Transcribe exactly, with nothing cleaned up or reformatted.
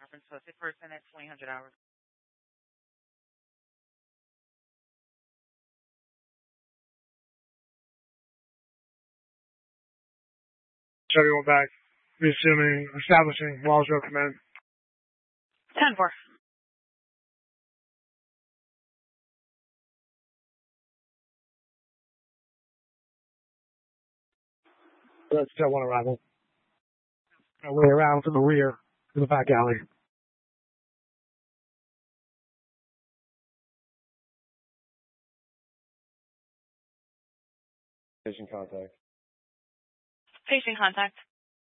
conference posted for a at twenty hundred hours. Everyone back. Resuming, establishing walls row command. ten four. That's still one arrival. Our way around to the rear, to the back alley. Patient contact. Patient contact.